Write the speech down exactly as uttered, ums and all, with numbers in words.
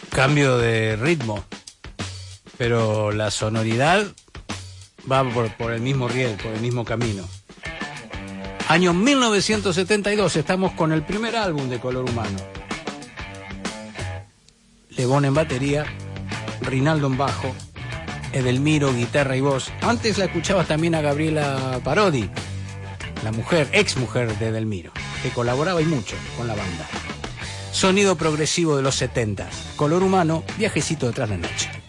Cambio de ritmo, pero la sonoridad va por, por el mismo riel, por el mismo camino. Año mil novecientos setenta y dos, estamos con el primer álbum de Color Humano. Lebón en batería, Rinaldo en bajo, Edelmiro guitarra y voz. Antes la escuchabas también a Gabriela Parodi, la mujer, ex mujer de Edelmiro, que colaboraba y mucho con la banda. Sonido progresivo de los setenta. Color Humano, viajecito detrás de la noche.